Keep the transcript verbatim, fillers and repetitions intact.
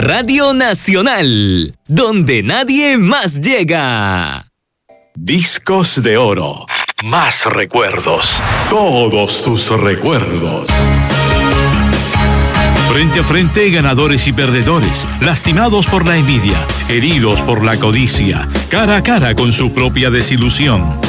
Radio Nacional, donde nadie más llega. Discos de oro. Más recuerdos. Todos tus recuerdos. Frente a frente, ganadores y perdedores, lastimados por la envidia, heridos por la codicia, cara a cara con su propia desilusión.